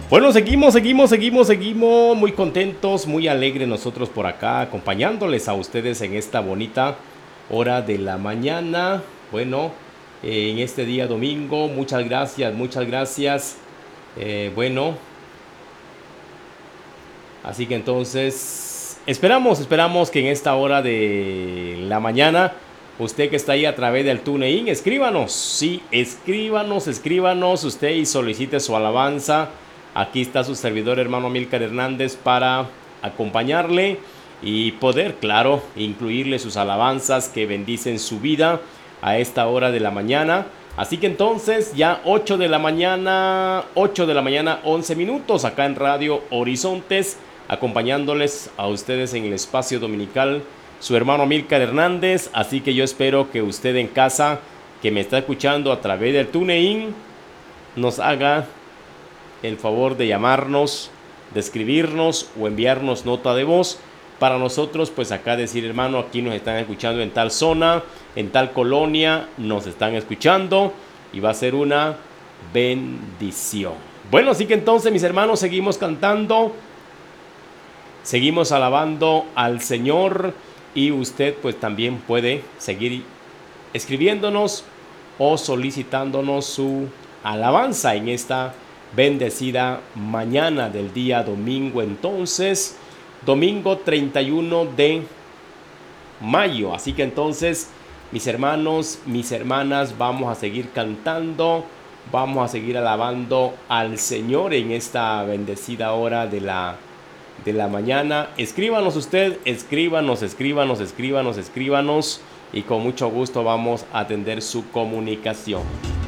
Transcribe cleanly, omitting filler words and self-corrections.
Bueno, seguimos muy contentos, muy alegres nosotros por acá, acompañándoles a ustedes en esta bonita hora de la mañana. Bueno, en este día domingo, muchas gracias, muchas gracias. Bueno, así que entonces esperamos que en esta hora de la mañana, usted que está ahí a través del TuneIn, escríbanos, sí, escríbanos usted y solicite su alabanza. Aquí está su servidor hermano Amílcar Hernández para acompañarle y poder, claro, incluirle sus alabanzas que bendicen su vida a esta hora de la mañana. Así que entonces ya 8 de la mañana, 11 minutos acá en Radio Horizontes, acompañándoles a ustedes en el espacio dominical, su hermano Amílcar Hernández. Así que yo espero que usted en casa, que me está escuchando a través del TuneIn, nos haga el favor de llamarnos, de escribirnos o enviarnos nota de voz para nosotros pues acá decir, hermano, aquí nos están escuchando en tal zona, en tal colonia, nos están escuchando y va a ser una bendición. Bueno, así que entonces mis hermanos seguimos cantando, seguimos alabando al Señor y usted pues también puede seguir escribiéndonos o solicitándonos su alabanza en esta bendecida mañana del día domingo. Entonces, domingo 31 de mayo. Así que entonces, mis hermanos, mis hermanas, vamos a seguir cantando, vamos a seguir alabando al Señor en esta bendecida hora de la mañana. Escríbanos usted, escríbanos y con mucho gusto vamos a atender su comunicación.